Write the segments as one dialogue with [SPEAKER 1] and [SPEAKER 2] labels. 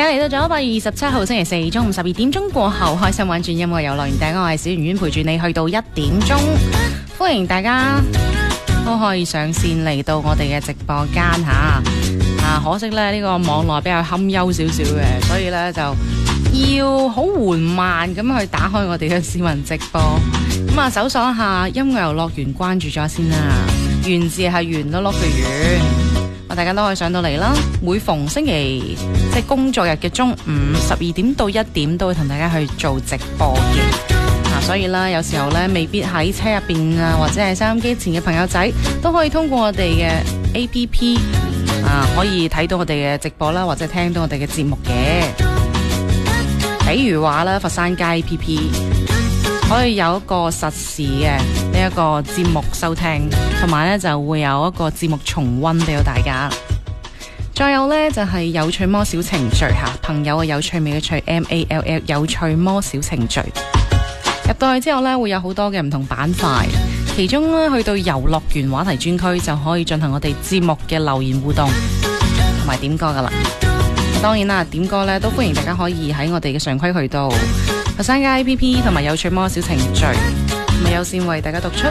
[SPEAKER 1] 間嚟到咗8月27號星期四中午12點鐘過後，開心玩轉音樂遊樂園，第一個係小圓圓陪住你去到1點鐘，歡迎大家都可以上線嚟到我哋嘅直播間吓。可惜咧呢個網絡比較堪憂少少嘅，所以咧就要好緩慢咁去打開我哋嘅視頻直播。咁搜索一下音樂遊樂園，關注咗先啦。園字係圓碌碌嘅圓，大家都可以上到嚟啦。每逢星期即係工作日嘅中午12點到1點都會同大家去做直播嘅。所以啦，有時候咧未必喺車入邊啊，或者係收音機前嘅朋友仔都可以通過我哋嘅 APP 可以睇到我哋嘅直播啦，或者聽到我哋嘅節目嘅。比如話啦，佛山街 APP 可以有一個實時嘅呢一個節目收聽，同埋咧就會有一個節目重溫俾到大家。再有呢，就係有趣魔小程序吓，朋友嘅有趣味嘅趣 MALL 有趣魔小程序。入到去之後呢，會有好多嘅唔同板塊，其中呢，去到遊樂園話題專區就可以進行我哋節目嘅留言互動同埋點歌噶啦。當然啦，點歌呢都歡迎大家可以喺我哋嘅常規渠道佛山街 APP 同埋有趣魔小程序，咪有線為大家讀出。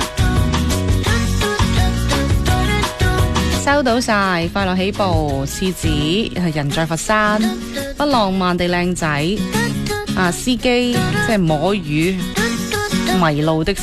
[SPEAKER 1] 收到晒，快樂起步，獅子人在佛山，不浪漫地靚仔，司機即係摸魚迷路的